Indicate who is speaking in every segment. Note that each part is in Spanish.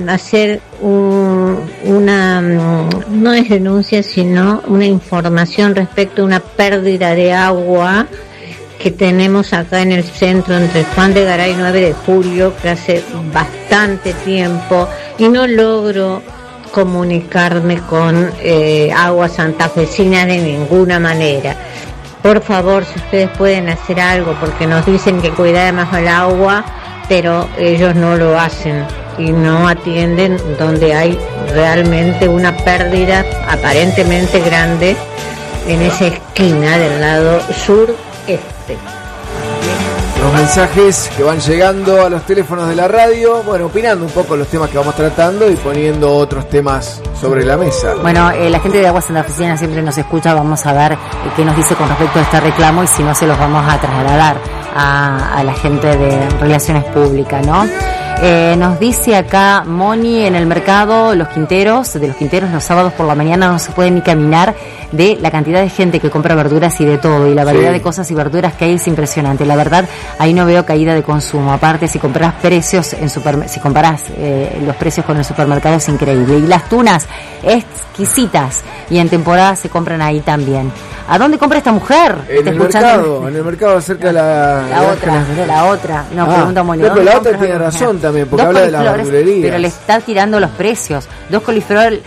Speaker 1: hacer una, no es denuncia, sino una información respecto a una pérdida de agua que tenemos acá en el centro entre Juan de Garay y 9 de Julio, que hace bastante tiempo, y no logro comunicarme con Aguas Santafesinas de ninguna manera. Por favor, si ustedes pueden hacer algo, porque nos dicen que cuidemos el agua, pero ellos no lo hacen y no atienden donde hay realmente una pérdida aparentemente grande en esa esquina del lado sur-este.
Speaker 2: Los mensajes que van llegando a los teléfonos de la radio, bueno, opinando un poco los temas que vamos tratando y poniendo otros temas sobre la mesa.
Speaker 3: Bueno, la gente de Aguas Santafesinas siempre nos escucha, vamos a ver qué nos dice con respecto a este reclamo y si no se los vamos a trasladar a la gente de Relaciones Públicas, ¿no? Nos dice acá Moni, en el mercado de los Quinteros los sábados por la mañana no se puede ni caminar de la cantidad de gente que compra verduras y de todo, y la variedad de cosas y verduras que hay es impresionante. La verdad, ahí no veo caída de consumo. Aparte, si compras precios si comparás los precios con el supermercado, es increíble. Y las tunas exquisitas, y en temporada se compran ahí también. ¿A dónde compra esta mujer?
Speaker 2: En el mercado cerca de
Speaker 3: la otra. No, pregunta Moni.
Speaker 2: Pero la otra tiene razón también, porque habla de las verdulerías.
Speaker 3: Pero le está tirando los precios. Dos coliflores,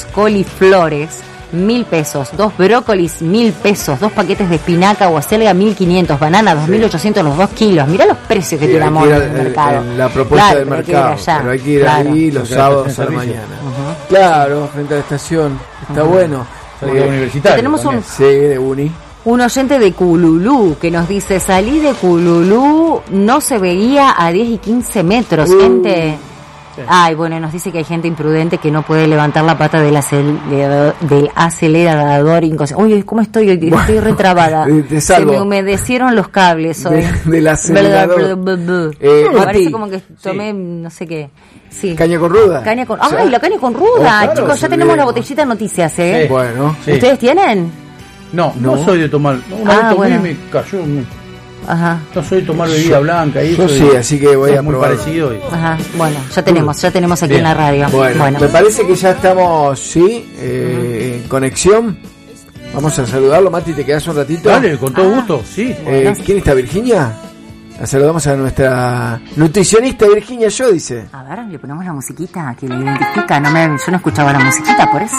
Speaker 3: 1.000 pesos, 2 brócolis 1.000 pesos, 2 paquetes de espinaca o acelga 1.500, banana 2.800 los 2 kilos. Mirá los precios que tiene Moni en el mercado.
Speaker 2: La propuesta del mercado, pero hay que ir ahí los sábados a la mañana. Claro, frente a la estación. Está bueno.
Speaker 3: Tenemos
Speaker 2: de Uni.
Speaker 3: Un oyente de Cululú que nos dice: salí de Cululú, no se veía a 10 y 15 metros, gente. Sí. Ay, bueno, nos dice que hay gente imprudente que no puede levantar la pata del acelerador inconsciente. Uy, ¿cómo estoy hoy? Estoy retrabada. Se me humedecieron los cables hoy.
Speaker 2: Del acelerador.
Speaker 3: Parece como que tomé no sé qué. Sí.
Speaker 2: Caña con ruda.
Speaker 3: ¡Ay, la caña con ruda! Claro, chicos, ya tenemos la botellita de noticias, ¿eh?
Speaker 2: Sí. Bueno.
Speaker 4: Sí.
Speaker 3: ¿Ustedes tienen?
Speaker 4: No soy de tomar. Una vez tomé y me cayó.
Speaker 3: Ajá.
Speaker 4: No soy de tomar bebida blanca.
Speaker 2: Yo sí, así que voy a
Speaker 4: muy
Speaker 2: probar.
Speaker 4: Parecido.
Speaker 3: Ajá. Bueno, ya tenemos aquí
Speaker 4: bien
Speaker 3: en la radio.
Speaker 2: Bueno, me parece que ya estamos, en conexión. Vamos a saludarlo, Mati, ¿te quedás un ratito?
Speaker 4: Dale, con todo gusto, sí.
Speaker 2: ¿Quién está, Virginia? La saludamos a nuestra nutricionista Virginia Yo, dice.
Speaker 3: A ver, le ponemos la musiquita que le identifica. Yo no escuchaba la musiquita, por eso.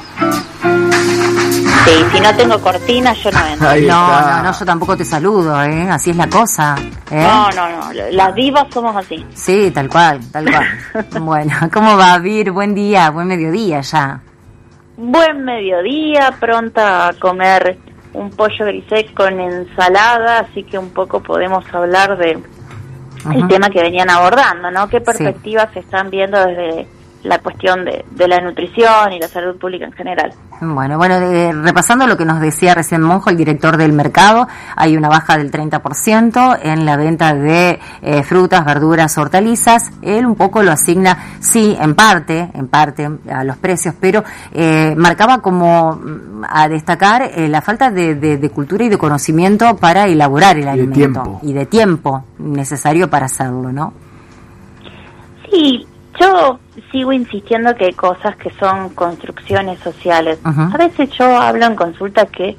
Speaker 5: Sí, si no tengo cortina, yo no entro.
Speaker 3: No, yo tampoco te saludo, así es la cosa.
Speaker 5: No, las divas somos así.
Speaker 3: Sí, tal cual. Bueno, ¿cómo va, Vir? Buen día, buen mediodía ya.
Speaker 5: Buen mediodía, pronta a comer un pollo grisé con ensalada, así que un poco podemos hablar de el tema que venían abordando, ¿no? ¿Qué perspectivas se están viendo desde la cuestión de la nutrición y la salud pública en general?
Speaker 3: Bueno, repasando lo que nos decía recién Monjo, el director del mercado, hay una baja del 30% en la venta de frutas, verduras, hortalizas. Él un poco lo asigna, sí, en parte a los precios, pero marcaba como a destacar la falta de cultura y de conocimiento para elaborar el alimento y de tiempo necesario para hacerlo, ¿no?
Speaker 5: Sí. Yo sigo insistiendo que hay cosas que son construcciones sociales. A veces yo hablo en consulta que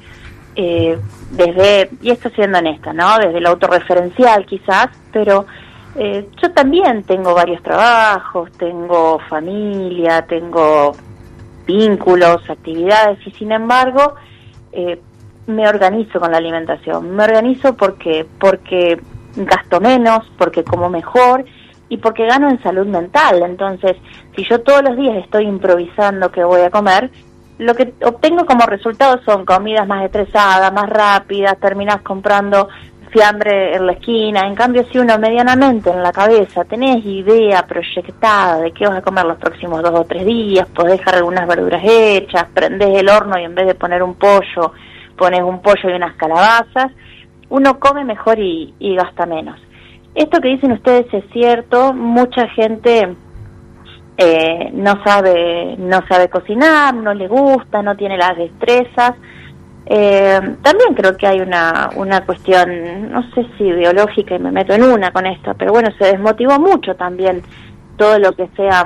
Speaker 5: y esto siendo honesta, ¿no? Desde lo autorreferencial quizás, pero yo también tengo varios trabajos, tengo familia, tengo vínculos, actividades, y sin embargo me organizo con la alimentación. Me organizo porque gasto menos, porque como mejor, y porque gano en salud mental. Entonces, si yo todos los días estoy improvisando qué voy a comer, lo que obtengo como resultado son comidas más estresadas, más rápidas, terminás comprando fiambre en la esquina. En cambio, si uno medianamente en la cabeza tenés idea proyectada de qué vas a comer los próximos 2 o 3 días, podés dejar algunas verduras hechas, prendés el horno y en vez de poner un pollo, pones un pollo y unas calabazas, uno come mejor y gasta menos. Esto que dicen ustedes es cierto. Mucha gente no sabe cocinar, no le gusta, no tiene las destrezas. También creo que hay una cuestión, no sé si ideológica, y me meto en una con esto, pero bueno, se desmotivó mucho también todo lo que sea